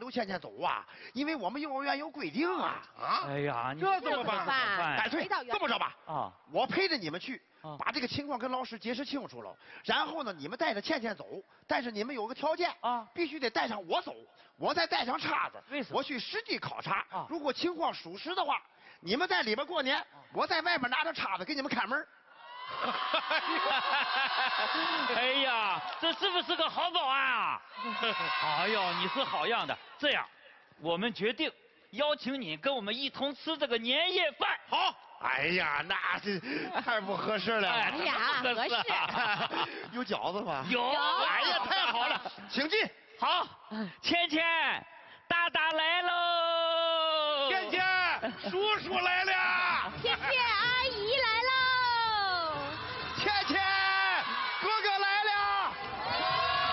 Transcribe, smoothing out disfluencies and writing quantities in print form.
都倩倩走啊，因为我们幼儿园有规定啊。 啊！ 哎呀， 这怎么办？干脆回到原这么着吧， 啊， 我陪着你们去， 啊把这个情况跟老师解释清楚了。然后呢，你们带着倩倩走，但是你们有个条件啊， 必须得带上我走，我再带上叉子。 为什么我去实地考察啊如果情况属实的话，你们在里边过年，我在外面拿着叉子给你们看门。 哎呀，这是不是个好保安啊？哎呦，你是好样的！这样，我们决定邀请你跟我们一同吃这个年夜饭。 好。哎呀，那这太不合适了。 哎呀合适啊有饺子吗？ 有。 哎呀，太好了，请进。 好，芊芊，